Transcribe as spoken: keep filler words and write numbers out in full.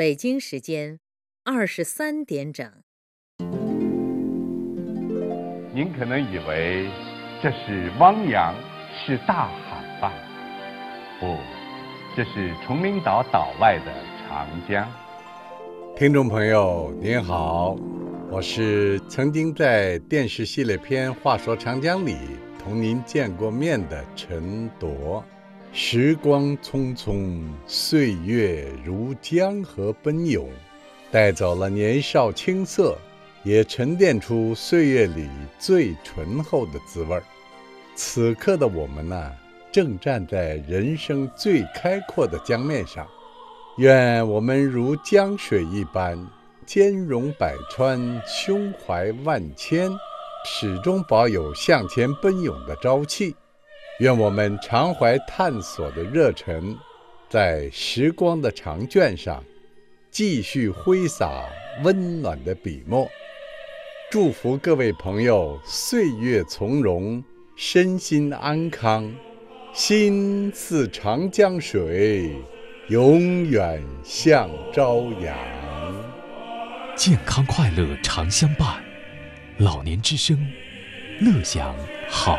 北京时间二十三点整。 您可能以为这是汪洋，是大海吧？不，这是崇明岛岛外的长江。 听众朋友您好，我是曾经在电视系列片《话说长江》里同您见过面的陈铎。时光匆匆，岁月如江河奔涌，带走了年少青涩，也沉淀出岁月里最醇厚的滋味。此刻的我们呢、啊，正站在人生最开阔的江面上，愿我们如江水一般，兼容百川，胸怀万千，始终保有向前奔涌的朝气。愿我们常怀探索的热忱，在时光的长卷上继续挥洒温暖的笔墨。祝福各位朋友岁月从容，身心安康，心似长江水，永远向朝阳。 健康快乐常相伴，老年之声，乐享好